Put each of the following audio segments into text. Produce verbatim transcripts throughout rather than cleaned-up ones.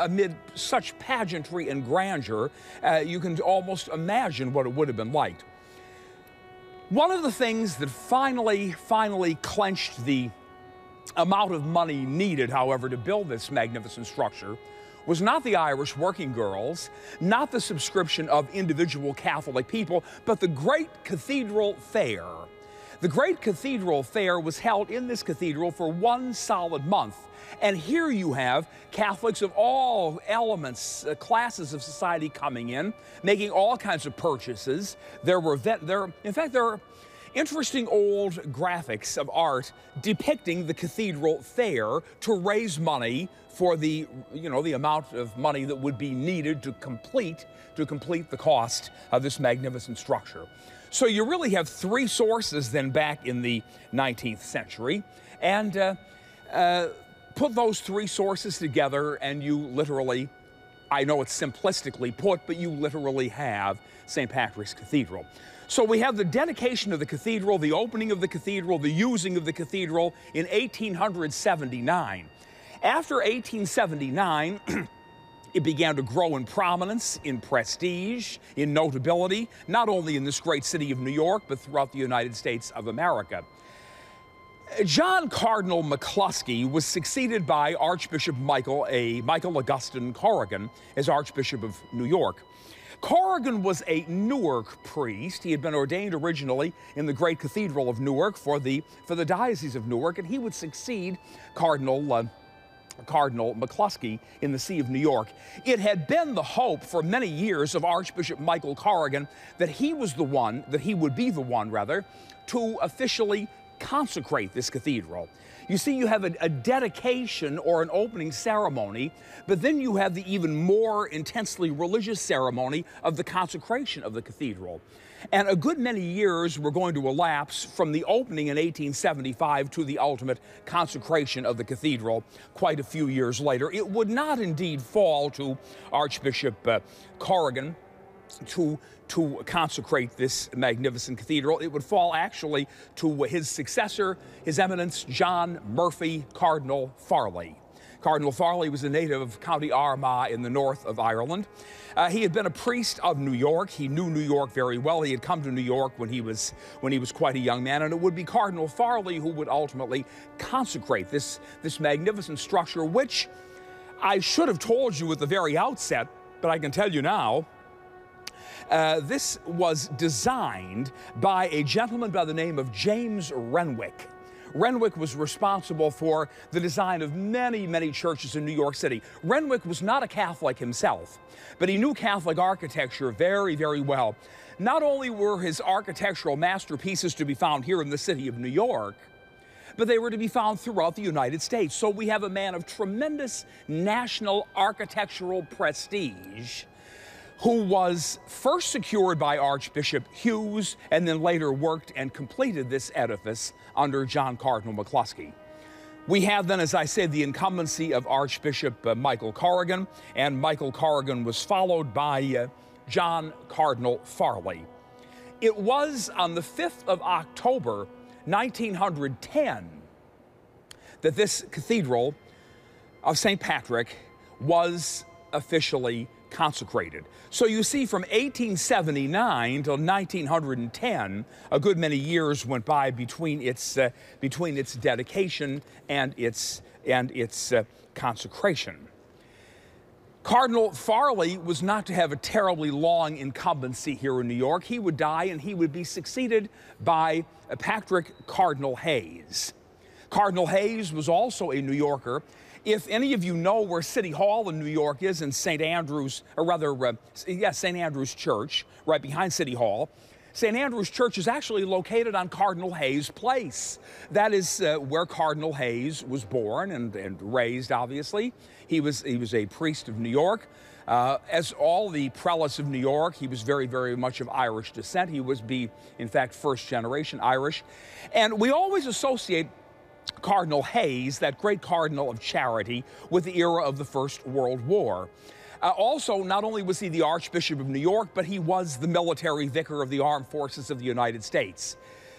amid such pageantry and grandeur, uh, you can almost imagine what it would have been like. One of the things that finally, finally clenched the amount of money needed, however, to build this magnificent structure was not the Irish working girls, not the subscription of individual Catholic people, but the Great Cathedral Fair. The Great Cathedral Fair was held in this cathedral for one solid month. And here you have Catholics of all elements, uh, classes of society coming in, making all kinds of purchases. There were, there, in fact, there are interesting old graphics of art depicting the cathedral fair to raise money for the, you know, the amount of money that would be needed to complete, to complete the cost of this magnificent structure. So you really have three sources then back in the nineteenth century, and uh, uh, put those three sources together and you literally, I know it's simplistically put, but you literally have Saint Patrick's Cathedral. So we have the dedication of the cathedral, the opening of the cathedral, the using of the cathedral in eighteen seventy-nine. After eighteen seventy-nine, it began to grow in prominence, in prestige, in notability, not only in this great city of New York, but throughout the United States of America. John Cardinal McCluskey was succeeded by Archbishop Michael A. Michael Augustine Corrigan as Archbishop of New York. Corrigan was a Newark priest. He had been ordained originally in the great Cathedral of Newark for the, for the Diocese of Newark, and he would succeed Cardinal uh, Cardinal McCluskey in the See of New York. It had been the hope for many years of Archbishop Michael Corrigan that he was the one, that he would be the one, rather, to officially consecrate this cathedral. You see, you have a, a dedication or an opening ceremony, but then you have the even more intensely religious ceremony of the consecration of the cathedral. And a good many years were going to elapse from the opening in eighteen seventy-five to the ultimate consecration of the cathedral quite a few years later. It would not indeed fall to Archbishop uh, Corrigan to, to consecrate this magnificent cathedral. It would fall actually to his successor, His Eminence John Murphy Cardinal Farley. Cardinal Farley was a native of County Armagh in the north of Ireland. Uh, he had been a priest of New York. He knew New York very well. He had come to New York when he was when he was quite a young man, and it would be Cardinal Farley who would ultimately consecrate this, this magnificent structure, which I should have told you at the very outset, but I can tell you now. Uh, this was designed by a gentleman by the name of James Renwick. Renwick was responsible for the design of many, many churches in New York City. Renwick was not a Catholic himself, but he knew Catholic architecture very, very well. Not only were his architectural masterpieces to be found here in the city of New York, but they were to be found throughout the United States. So we have a man of tremendous national architectural prestige who was first secured by Archbishop Hughes and then later worked and completed this edifice under John Cardinal McCluskey. We have then, as I said, the incumbency of Archbishop uh, Michael Corrigan, and Michael Corrigan was followed by uh, John Cardinal Farley. It was on the fifth of October, nineteen ten, that this cathedral of Saint Patrick was officially consecrated. So you see, from eighteen seventy-nine till nineteen ten, a good many years went by between its uh, between its dedication and its and its uh, consecration. Cardinal Farley was not to have a terribly long incumbency here in New York. He would die, and he would be succeeded by uh, Patrick Cardinal Hayes. Cardinal Hayes was also a New Yorker. If any of you know where City Hall in New York is, in Saint Andrew's, or rather, uh, yes, Saint Andrew's Church, right behind City Hall, Saint Andrew's Church is actually located on Cardinal Hayes Place. That is uh, where Cardinal Hayes was born and, and raised, obviously. He was, he was a priest of New York. Uh, as all the prelates of New York, he was very, very much of Irish descent. He was, be, in fact, first generation Irish. And we always associate Cardinal Hayes, that great cardinal of charity, with the era of the First World War. Uh, also, not only was he the Archbishop of New York, but he was the military vicar of the Armed Forces of the United States.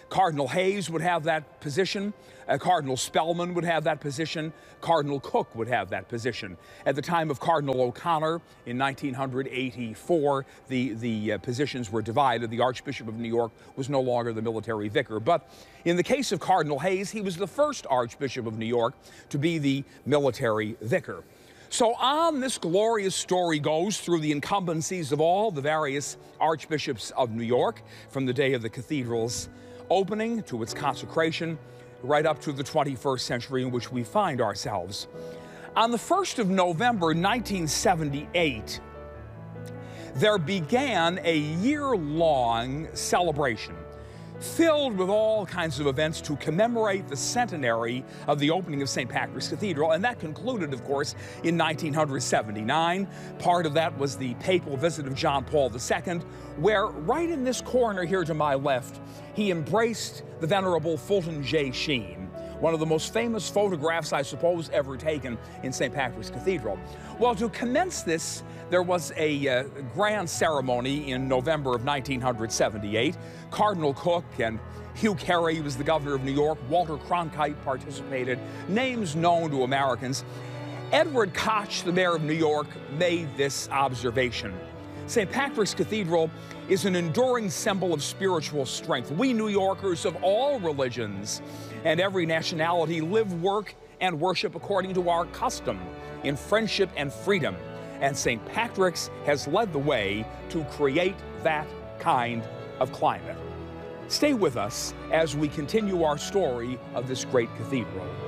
Cardinal Hayes would have that position. Uh, Cardinal Spellman would have that position. Cardinal Cook would have that position. At the time of Cardinal O'Connor in nineteen eighty-four, the, the uh, positions were divided. The Archbishop of New York was no longer the military vicar. But in the case of Cardinal Hayes, he was the first Archbishop of New York to be the military vicar. So on this glorious story goes through the incumbencies of all the various archbishops of New York, from the day of the cathedral's opening to its consecration, right up to the twenty-first century in which we find ourselves. On the first of November nineteen seventy-eight, there began a year-long celebration filled with all kinds of events to commemorate the centenary of the opening of Saint Patrick's Cathedral, and that concluded, of course, in nineteen seventy-nine. Part of that was the papal visit of John Paul the Second, where right in this corner here to my left, he embraced the venerable Fulton J. Sheen, one of the most famous photographs, I suppose, ever taken in Saint Patrick's Cathedral. Well, to commence this, there was a uh, grand ceremony in November of nineteen seventy-eight. Cardinal Cook and Hugh Carey was the governor of New York. Walter Cronkite participated, names known to Americans. Edward Koch, the mayor of New York, made this observation. Saint Patrick's Cathedral is an enduring symbol of spiritual strength. We New Yorkers of all religions and every nationality live, work, and worship according to our custom in friendship and freedom. And Saint Patrick's has led the way to create that kind of climate. Stay with us as we continue our story of this great cathedral.